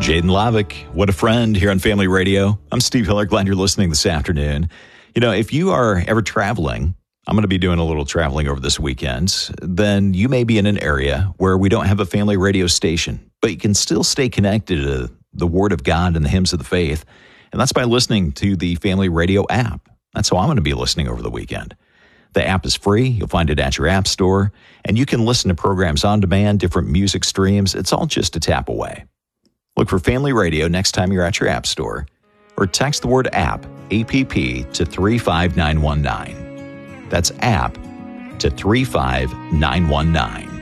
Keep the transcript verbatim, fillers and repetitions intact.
Jaden Lavick, what a friend here on Family Radio. I'm Steve Hiller. Glad you're listening this afternoon. You know, if you are ever traveling, I'm going to be doing a little traveling over this weekend, then you may be in an area where we don't have a family radio station, but you can still stay connected to the Word of God and the hymns of the faith. And that's by listening to the Family Radio app. That's how I'm going to be listening over the weekend. The app is free. You'll find it at your app store, and you can listen to programs on demand, different music streams. It's all just a tap away. Look for Family Radio next time you're at your app store, or text the word app, A P P, to three five nine one nine. That's app to three five nine one nine.